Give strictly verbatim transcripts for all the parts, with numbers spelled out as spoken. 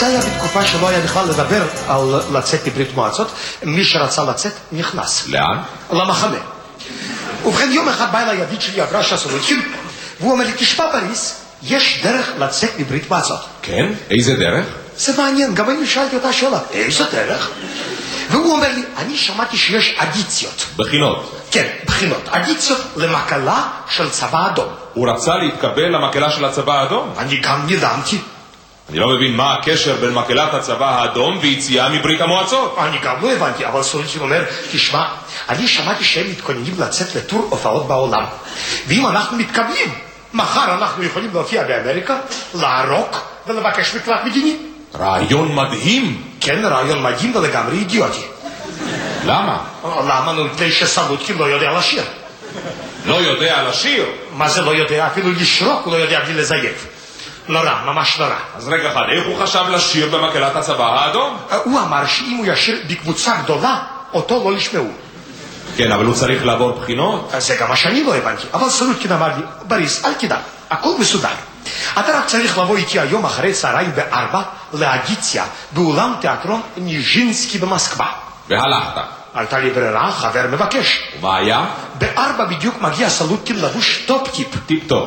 זה היה בתקופה שלא היה בכלל לדבר על לצאת מברית מועצות. מי שרצה לצאת נכנס. לאן? למחנה. ובכן, יום אחד בא אליי ידיד שלי, אברשה סולודקין, והוא אומר לי, תשמע בריס, יש דרך לצאת מברית מועצות. כן? איזה דרך? זה מעניין, גם אני שאלתי אותה שאלה, איזה דרך? והוא אומר לי, אני שמעתי שיש אדיציות. בחינות? כן, בחינות. אדיציות למקלה של צבא אדום. הוא רצה להתקבל למקלה של הצבא האדום? אני גם נדהמתי. אני לא מבין מה הקשר בין מקהלת הצבא האדום ויציאה מברית המועצות. אני גם לא הבנתי, אבל סולודקין אומר, תשמע, אני שמעתי שהם מתכוננים לצאת לטור הופעות בעולם. ואם אנחנו מתקבלים, מחר אנחנו יכולים להופיע באמריקה, לערוק ולבקש מקלט מדיני. רעיון מדהים. כן, רעיון מדהים ולגמרי אידיוטי. למה? למה? נו, מפני שסולודקין לא יודע לשיר. לא יודע לשיר? מה זה לא יודע? אפילו לשרוק הוא לא יודע בלי לזייף. נורא, ממש נורא. אז רגע אחד, איך הוא חשב לשיר במקהלת הצבא האדום? הוא אמר שאם הוא ישיר בקבוצה גדולה, אותו לא ישמעו. כן, אבל הוא צריך לעבור בחינות. זה גם מה שאני לא הבנתי. אבל סולודקין אמר לי, בריס, אל תדאג, הכל מסודר. אתה רק צריך לבוא איתי היום אחרי צהריים בארבע לאדיציה באולם תיאטרון ניז'ינסקי במוסקבה. והלכת. הייתה לי ברירה, חבר מבקש. ומה היה? בארבע בדיוק מגיע סולודקין לבוש טופ-טיפ. טיפ-טופ.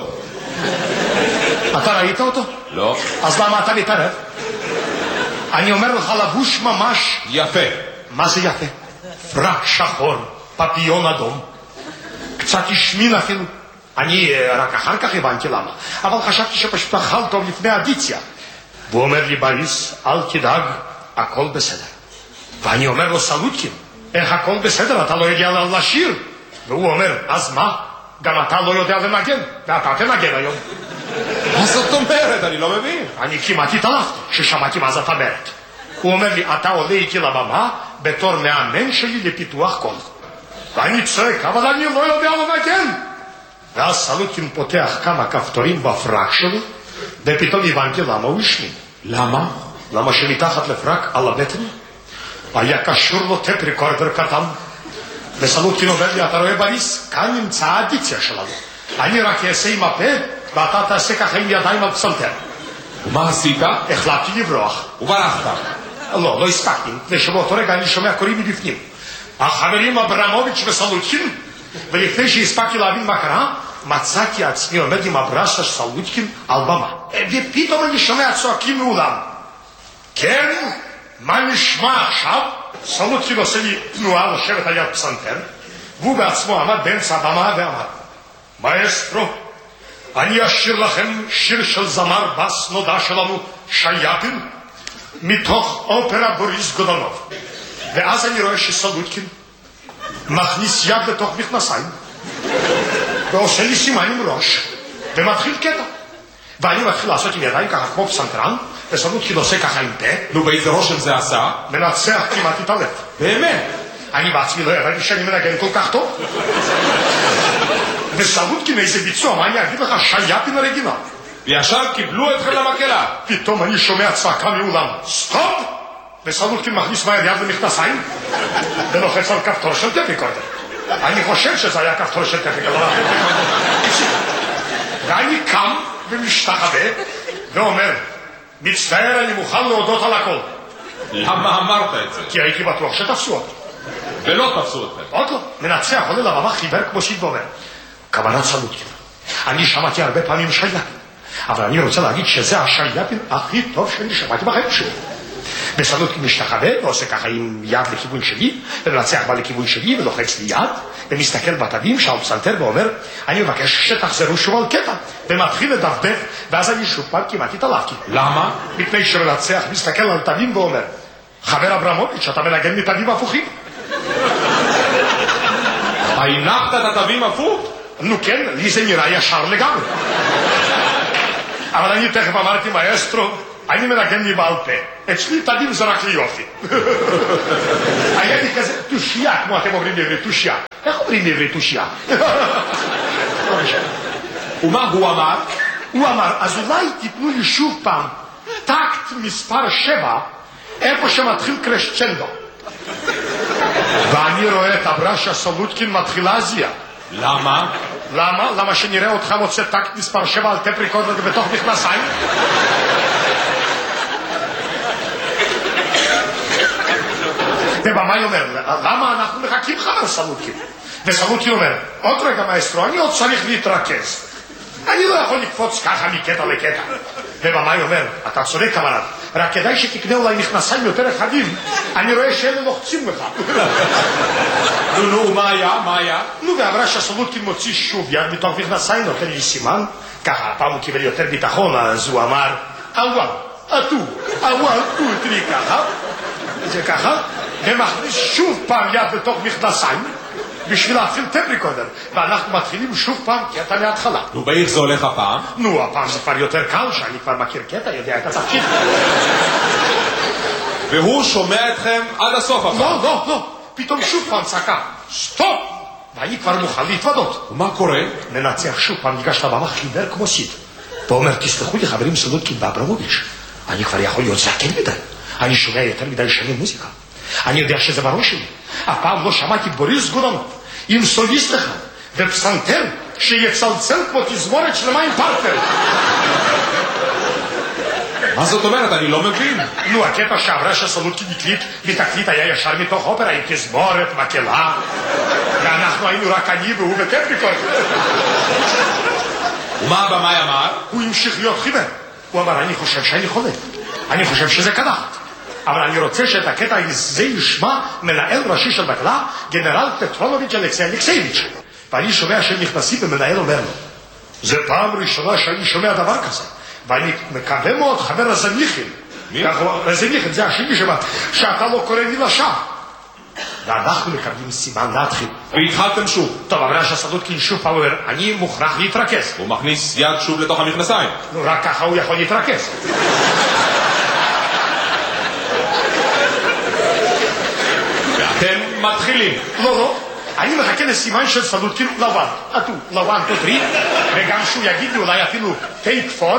אתה ראית אותו? לא. אז למה אתה מתערב? אני אומר לך לבוש ממש יפה. מה זה יפה? פרק שחור, פפיון אדום, קצת השמין אפילו. אני רק אחר כך הבנתי למה, אבל חשבתי שפשוט אכל טוב לפני אדיציה. והוא אומר לי, בריס, אל תדאג, הכל בסדר. ואני אומר לו, סולודקין, איך הכל בסדר? אתה לא יודע לשיר. והוא אומר, אז מה? גם אתה לא יודע לנגן, ואתה תנגן היום. מה זאת אומרת? אני לא מבין. אני כמעט התעלפתי ששמעתי מה זאת אומרת. הוא אומר לי, אתה עולה איתי לבמה בתור מאמן שלי לפיתוח קול. ואני צועק, אבל אני לא יודע לנגן. ואז סולודקין פותח כמה כפתורים בפרק שלו, ופתאום הבנתי למה הוא השמין. למה? למה שמתחת לפרק על הבטן היה קשור לו טפ ריקורדר קטן. וסולודקין אומר לי, אתה רואה בריס? כאן נמצא האדיציה שלנו. אני רק אעשה עם הפה, ואתה תעשה ככה עם ידיים על פסנתר. ומה עשית? החלטתי לברוח. וברחת? לא, לא הספקתי. ושבאותו רגע אני שומע קוראים מבפנים. החברים אברמוביץ' וסולודקין. ולפני שהספקתי להבין מה קרה, מצאתי עצמי עומד עם הברשה של סולודקין על במה. ופתאום אני שומע צועקים מאולם. כן? מה נשמע עכשיו? סולודקין עושה לי תנועה לשבת על יד פסנתר, והוא בעצמו עמד באמצע הבמה ואמר, מאסטרו, אני אשיר לכם שיר של זמר בס נודע שלנו, שייאפין, מתוך אופרה בוריס גודונוב. ואז אני רואה שסולודקין מכניס יד לתוך מכנסיים, ועושה לי סימן עם ראש, ומתחיל קטע. ואני מתחיל לעשות עם ידיים ככה כמו פסנתרן, וסולודקין עושה ככה עם פה. נו, באיזה רושם זה עשה? מנצח כמעט התעלף. באמת? אני בעצמי לא ידעתי שאני מנגן כל כך טוב. וסולודקין איזה ביצוע, מה אני אגיד לך, שייאפין אוריגינל. וישר קיבלו אתכם למקהלה. פתאום אני שומע צעקה מאולם, סטופ! וסולודקין מכניס מהר יד למכנסיים, ולוחץ על כפתור של טפ ריקורדר. אני חושב שזה היה כפתור של טפ ריקורדר. ואני קם ומשתחווה, ואומר, מצטער, אני מוכן להודות על הכל. למה אמרת את זה? כי הייתי בטוח שתפסו אותי. ולא תפסו אתכם. עוד לא. מנצח עולה לבמה חיוור כמו שיד ואומר. כוונת סולודקין. אני שמעתי הרבה פעמים שייאפין, אבל אני רוצה להגיד שזה השייאפין הכי טוב שאני שמעתי בחיים שלי. וסולודקין משתחווה ועושה ככה עם יד לכיוון שלי, ומנצח בא לכיוון שלי ולוחץ לי יד, ומסתכל בתווים שעל פסנתר ואומר, אני מבקש שתחזרו שוב על קטע, ומתחיל לדפדף, ואז אני שוב פעם כמעט התעלפתי. למה? מפני שמנצח מסתכל על תווים ואומר, חבר אברמוביץ', אתה מנגן מתווים הפוכים. הנחת את התווים הפוך? נו כן, לי זה נראה ישר לגמרי. אבל אני תכף אמרתי, מאסטרו, אני מנגן לי בעל פה. אצלי תווים זה רק ליופי. היה לי כזה תושייה, כמו אתם אומרים בעברית, תושייה. איך אומרים בעברית תושייה? ומה הוא אמר? הוא אמר, אז אולי תיתנו לי שוב פעם טקט מספר שבע, איפה שמתחיל קרשצ'נדו. ואני רואה את הברשה סולודקין מתחילה זיה. למה? למה? למה שנראה אותך מוצא טקט מספר שבע על טפ ריקורדר בתוך מכנסיים? ובמאי אומר, למה אנחנו מחכים לך על סלוטקין? וסלוטקין אומר, עוד רגע מאסטרו, אני עוד צריך להתרכז. אני לא יכול לקפוץ ככה מקטע לקטע. ובמאי אומר, אתה צודק כמובן, רק כדאי שתקנה אולי מכנסיים יותר רחבים, אני רואה שאלה לוחצים לך. נו, נו, מה היה? מה היה? נו, ואמרה שהסלוטקין מוציא שוב יד מתוך מכנסיים, נותן לי סימן, ככה הפעם הוא קיבל יותר ביטחון, אז הוא אמר, אוואל, אטו, אוואל, טו, תראי ככה, זה ככה, ומכניס שוב פעם יד לתוך מכנסיים, בשביל להפעיל טייפ ריקורדר, ואנחנו מתחילים שוב פעם קטע מההתחלה. נו, באיך זה הולך הפעם? נו, הפעם זה כבר יותר קל, שאני כבר מכיר קטע, יודע את התפקיד. והוא שומע אתכם עד הסוף הפעם? לא, לא, לא, פתאום שוב פעם צעקה, סטופ! ואני כבר מוכן להתוודות. ומה קורה? ננצח שוב פעם, ניגש לבמה חיבר כמו סיד. ואומר, תסלחו לי חברים סלוטקין ואברמוביץ', אני כבר יכול להיות זקן מדי. אני שומע יותר מדי שנים מוזיקה. אני יודע שזה בראש שלי. הפעם לא שמעתי בוריס גודנוב עם סוליסט אחד ופסנתר שיצלצל כמו תזמורת שלמה עם פרטנר. מה זאת אומרת? אני לא מבין. נו, הקטע שעברה שסלוטקין הקליט בתקליט היה ישר מתוך אופרה עם תזמורת, מקהלה, ואנחנו היינו רק אני והוא בטפניקות. ומה הבמאי אמר? הוא המשיך להיות חיבר. הוא אמר, אני חושב שאני חולה, אני חושב שזה קדחת, אבל אני רוצה שאת הקטע הזה ישמע מנהל ראשי של מקהלה, גנרל פטרונוביץ' אלכסי אלכסייביץ'. ואני שומע שהם נכנסים ומנהל אומר לו, זה פעם ראשונה שאני שומע דבר כזה, ואני מקווה מאוד חבר רזניחין. מי? רזניחין זה השני שמה, שאתה לא קורא מילה שם. ואנחנו מקבלים סימן להתחיל. והתחלתם שוב. טוב, אבל שהסלוטקין שוב פעם אומר, אני מוכרח להתרכז. הוא מכניס יד שוב לתוך המכנסיים. נו, רק ככה הוא יכול להתרכז. ואתם מתחילים. לא, לא. אני מחכה לסימן של סלוטקין לבן. אטו, לבן, תותרי, וגם שהוא יגיד לי אולי אפילו טייק פור,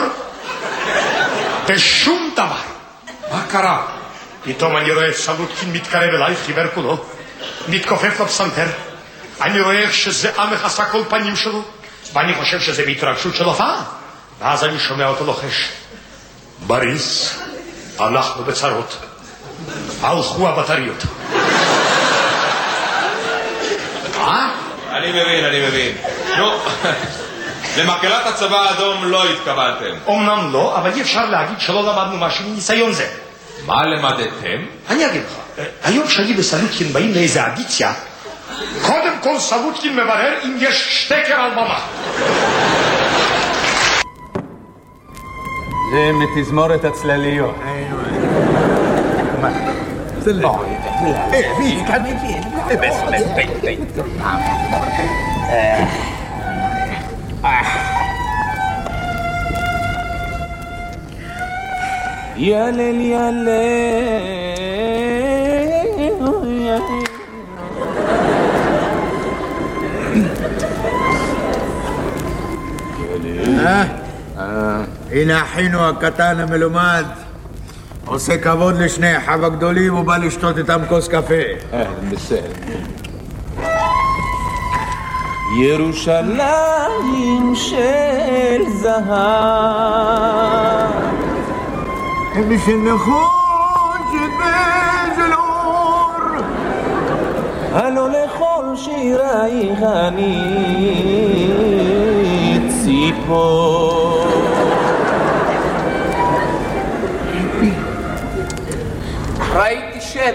ושום דבר. מה קרה? פתאום אני רואה את סלוטקין מתקרב אליי, חיוור כולו, מתכופף לפסנתר. אני רואה איך שזה מכסה כל פנים שלו, ואני חושב שזה בהתרגשות של הופעה. ואז אני שומע אותו לוחש, בריס, אנחנו בצרות. הלכו הבטריות. אה? אני מבין, אני מבין. נו, למקהלת הצבא האדום לא התקבלתם. אומנם לא, אבל אי אפשר להגיד שלא למדנו משהו מניסיון זה. מה למדתם? אני אגיד לך, היום שאני וסלוטקין באים לאיזה אדיציה, קודם כל סלוטקין מברר אם יש שטקר על במה. זה מתזמורת הצלליות. זה לא. ילל ילל הנה אחינו הקטן המלומד, עושה כבוד לשני אחיו הגדולים ובא לשתות איתם כוס קפה. בסדר. ירושלים של זהב משנכון שבזל אור הלא לכל שירייך אני ציפור. ראיתי שד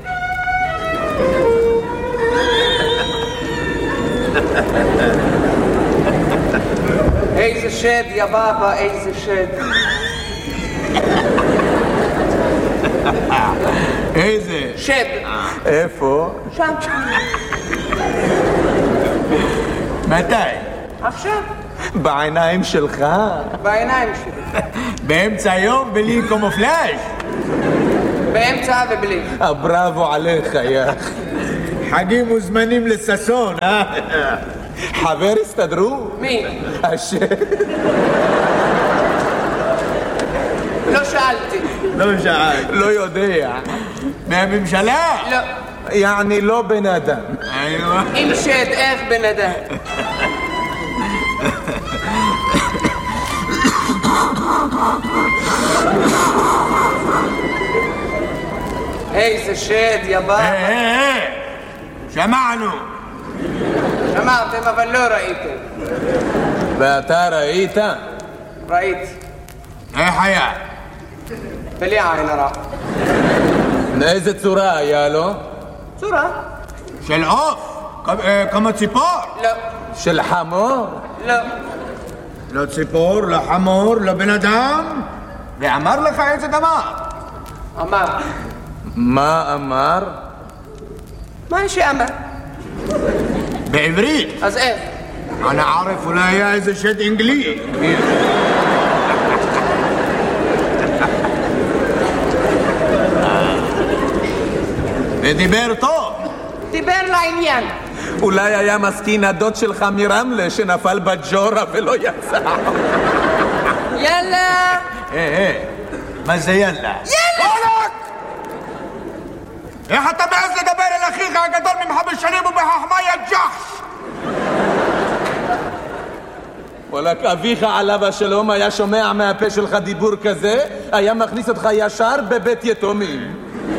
איזה שד יא בבא, איזה שד. איזה? שד. איפה? שם. מתי? עכשיו. בעיניים שלך? בעיניים שלי. באמצע היום בלי קומופלאז'? באמצע ובלי. בראבו עליך יא חגים מוזמנים לססון, אה? חבר הסתדרו? מי? השד. לא שאלתי. לא שאלת. לא יודע. מהממשלה? לא. יעני לא בן אדם. אם שד, איך בן אדם? איזה שד, יא בבא. היי, היי, שמענו. שמעתם, אבל לא ראיתם. ואתה ראית? ראיתי. איך היה? בלי עין הרע. באיזה צורה היה לו? צורה? של עוף? כמו ציפור? לא. של חמור? לא. לא ציפור, לא חמור, לא בן אדם. ואמר לך איזה דבר? אמר. מה אמר? מה שאמר? בעברית. אז איך? אני ערף, אולי היה איזה שד אנגלי. ודיבר טוב. דיבר לעניין. אולי היה מסכין הדוד שלך מרמלה שנפל בג'ורה ולא יצא. יאללה! היי, היי, מה זה יאללה? יאללה! איך אתה מעז לדבר אל אחיך הגדול ממך בשנים ובחכמה יא ג'חש? וואלק, אביך עליו השלום היה שומע מהפה שלך דיבור כזה, היה מכניס אותך ישר בבית יתומים.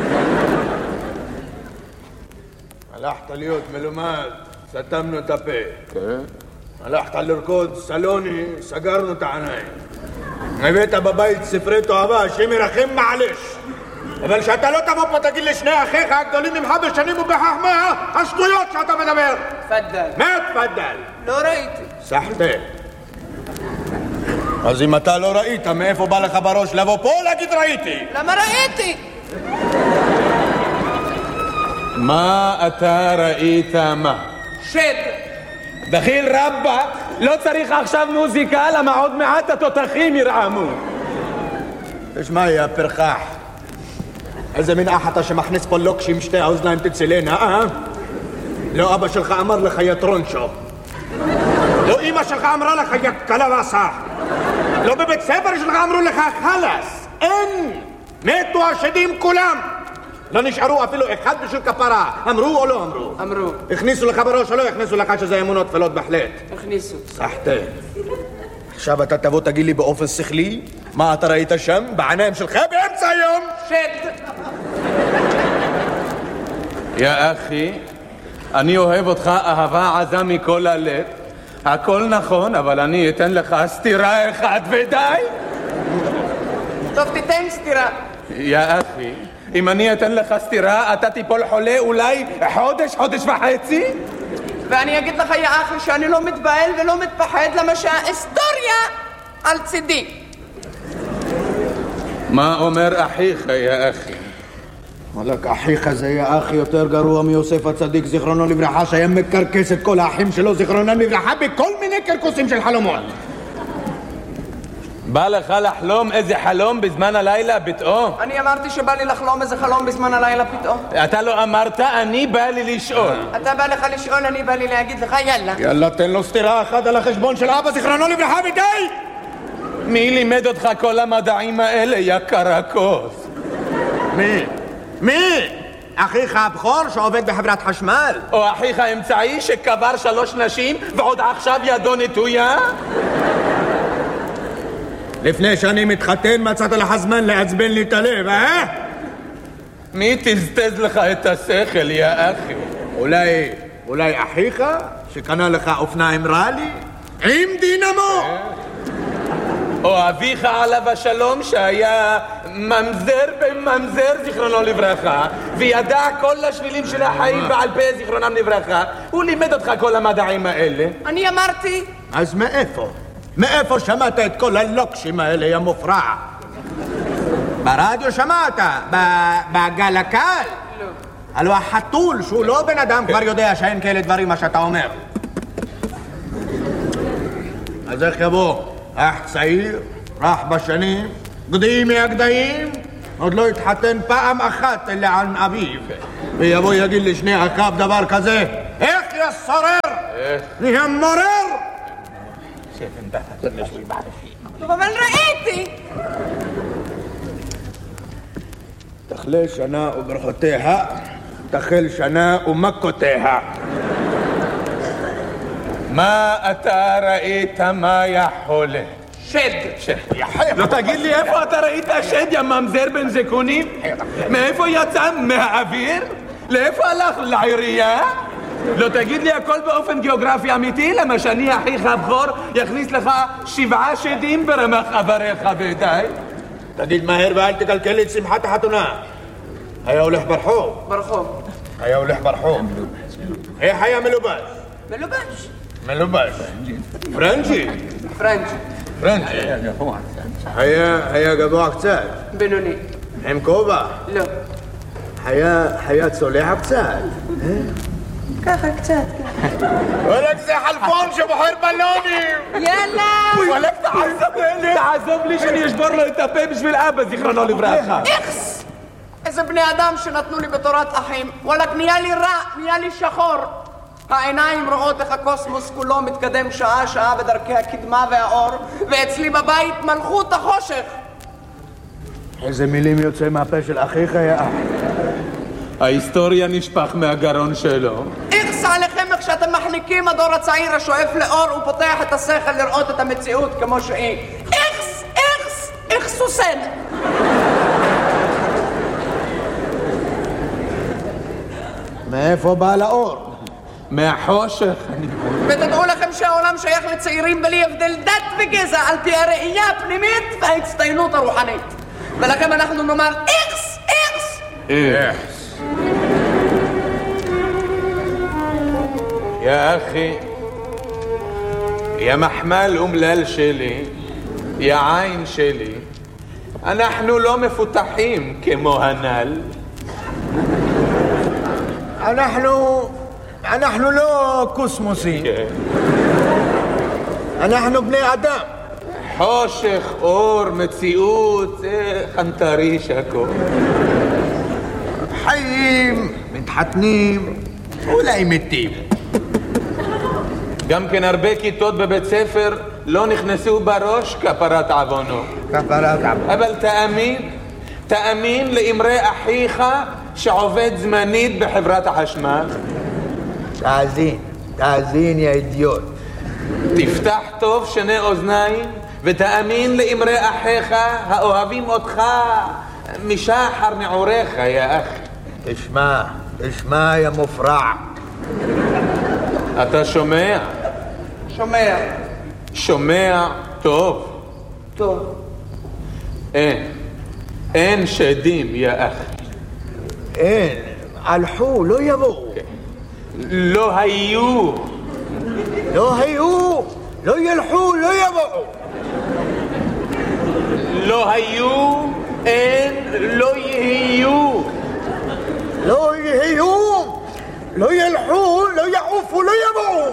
הלכת להיות מלומד, סתמנו את הפה. כן. הלכת לרקוד סלוני, סגרנו את העיניים. הבאת בבית ספרי תועבה, השם ירחם מעלש. אבל שאתה לא תבוא פה תגיד לשני אחיך הגדולים ממך בשנים ובחכמה השטויות שאתה מדבר. תפדל. מה תפדל? לא ראיתי. סחטה. אז אם אתה לא ראית, מאיפה בא לך בראש לבוא פה להגיד ראיתי? למה ראיתי? מה אתה ראית מה? שד. דחיל רבא, לא צריך עכשיו מוזיקה, למה עוד מעט התותחים ירעמו. תשמע, יא פרחח, איזה מין אח אתה שמכניס פה לוקש עם שתי האוזניים תצילנה, אה? לא אבא שלך אמר לך יא טרונצ'ו. לא אמא שלך אמרה לך יא קלווסה. לא בבית ספר שלך אמרו לך חלאס. אין! מתו השדים כולם. לא נשארו אפילו אחד בשביל כפרה. אמרו או לא אמרו? אמרו. הכניסו לך בראש או לא הכניסו לך שזה אמונות תפלות בהחלט? הכניסו. סחטה. עכשיו אתה תבוא תגיד לי באופן שכלי מה אתה ראית שם בעיניים שלך באמצע היום? שד. יא אחי, אני אוהב אותך אהבה עזה מכל הלב. הכל נכון, אבל אני אתן לך סתירה אחת ודי. טוב, תיתן סתירה. יא אחי, אם אני אתן לך סתירה, אתה תיפול חולה אולי חודש, חודש וחצי? ואני אגיד לך, יא אחי, שאני לא מתבהל ולא מתפחד, למה שההיסטוריה על צידי. מה אומר אחיך, יא אחי? וואלק, אחיך זה יא אחי יותר גרוע מיוסף הצדיק, זיכרונו לברכה, שהיה מקרקס את כל האחים שלו, זיכרונם לברכה, בכל מיני קרקוסים של חלומות. בא לך לחלום איזה חלום בזמן הלילה פתאום? אני אמרתי שבא לי לחלום איזה חלום בזמן הלילה פתאום. אתה לא אמרת, אני בא לי לשאול. אתה בא לך לשאול, אני בא לי להגיד לך, יאללה. יאללה, תן לו סתירה אחת על החשבון של אבא, זיכרונו לברכה, ודי! מי לימד אותך כל המדעים האלה, יא קרקוס? מי? מי? אחיך הבכור שעובד בחברת חשמל? או אחיך האמצעי שקבר שלוש נשים ועוד עכשיו ידו נטויה? לפני שאני מתחתן מצאת לך זמן לעצבן לי את הלב, אה? מי תזתז לך את השכל, יא אחי? אולי, אולי אחיך שקנה לך אופניים רלי? עם דינמו! או אביך עליו השלום שהיה ממזר בממזר זיכרונו לברכה וידע כל השבילים של החיים בעל פה זיכרונם לברכה. הוא לימד אותך כל המדעים האלה. אני אמרתי. אז מאיפה? מאיפה שמעת את כל הלוקשים האלה, יא מופרע? ברדיו שמעת? בגל הקל? לא. הלוא החתול שהוא לא בן אדם כבר יודע שאין כאלה דברים מה שאתה אומר. אז איך יבוא? אח צעיר, רך בשנים, גדי מהגדיים, עוד לא התחתן פעם אחת אלא על אביו, ויבוא יגיד לשני אחיו דבר כזה, איך יסורר? נהיה מורר? טוב, אבל ראיתי. תחלה שנה וברכותיה, תחל שנה ומכותיה. מה אתה ראית מה יא חולה? שד. לא תגיד לי איפה אתה ראית שד, יא ממזר בן זקונים? מאיפה יצא? מהאוויר? לאיפה הלך? לעירייה? לא תגיד לי הכל באופן גיאוגרפי אמיתי? למה שאני אחיך הבכור יכניס לך שבעה שדים ברמח אבריך ודי? תגיד מהר ואל תקלקל לי את שמחת החתונה. היה הולך ברחוב. ברחוב. היה הולך ברחוב. איך היה מלובש? מלובש. מלובש. פרנצ'י. פרנצ'י. פרנצ'י. היה, היה גבוה קצת. בינוני. עם כובע. לא. היה, היה צולע קצת. ככה קצת. וואלק זה חלפון שבוחר בלונים. יאללה. וואלק תעזוב לי שאני אשבור לו את הפה בשביל אבא, זיכרונו לברכה. איכס! איזה בני אדם שנתנו לי בתורת אחים. וואלק, נהיה לי רע, נהיה לי שחור. העיניים רואות איך הקוסמוס כולו מתקדם שעה-שעה בדרכי הקדמה והאור, ואצלי בבית מלכות החושך. איזה מילים יוצא מהפה של אחיך, יא אח. ההיסטוריה נשפך מהגרון שלו. איכס עליכם איך שאתם מחניקים הדור הצעיר השואף לאור ופותח את השכל לראות את המציאות כמו שהיא. איכס! איכס! איכס הוא סד! מאיפה בא לאור? מהחושך. ותדעו לכם שהעולם שייך לצעירים בלי הבדל דת וגזע על פי הראייה הפנימית וההצטיינות הרוחנית. ולכם אנחנו נאמר איכס! איכס! איכס. יא אחי, יא מחמל אומלל שלי, יא עין שלי, אנחנו לא מפותחים כמו הנ"ל. אנחנו... אנחנו לא קוסמוסים. אנחנו בני אדם. חושך, אור, מציאות, חנטריש הכל. חיים, מתחתנים, אולי מתים. גם כן הרבה כיתות בבית ספר לא נכנסו בראש כפרת עוונו. כפרת עוונו. אבל תאמין, תאמין לאמרי אחיך שעובד זמנית בחברת החשמל. תאזין, תאזין יא אידיוט. תפתח טוב שני אוזניים ותאמין לאמרי אחיך האוהבים אותך משחר נעוריך, יא אח. תשמע, תשמע יא מופרע. אתה שומע? שומע. שומע טוב. טוב. אין. אין שדים, יא אח. אין. הלכו, לא יבואו. לא היו. לא היו. לא ילכו, לא יבואו. לא היו. אין. לא יהיו. לא יהיו. לא ילכו, לא יעופו, לא יבואו.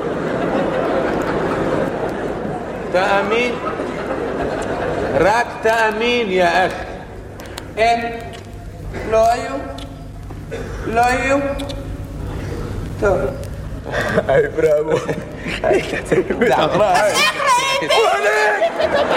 תאמין. רק תאמין, יא אח. אין. לא היו. לא היו. טוב. היי, בראבו. אז איך ראיתי?